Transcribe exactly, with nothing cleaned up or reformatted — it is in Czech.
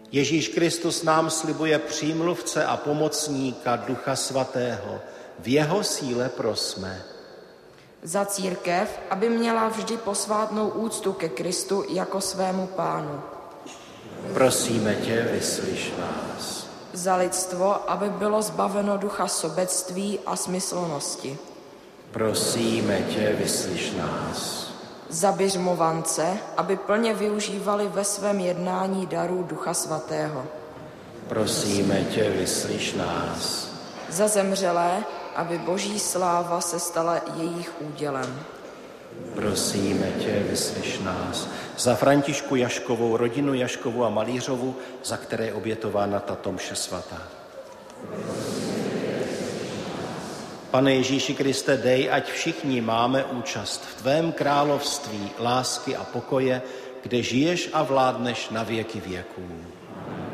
Ježíš Kristus nám slibuje přímluvce a pomocníka Ducha Svatého. V jeho síle prosme. Za církev, aby měla vždy posvátnou úctu ke Kristu jako svému pánu. Prosíme tě, vyslyš nás. Za lidstvo, aby bylo zbaveno ducha sobectví a smyslnosti. Prosíme tě, vyslyš nás. Za biřmovance, aby plně využívali ve svém jednání darů Ducha Svatého. Prosíme tě, vyslyš nás. Za zemřelé, aby boží sláva se stala jejich údělem. Prosíme tě, vyslyš nás. Za Františku Jaškovou, rodinu Jaškovu a Malířovu, za které je obětována tato mše svatá. Pane Ježíši Kriste, dej, ať všichni máme účast v tvém království lásky a pokoje, kde žiješ a vládneš na věky věků.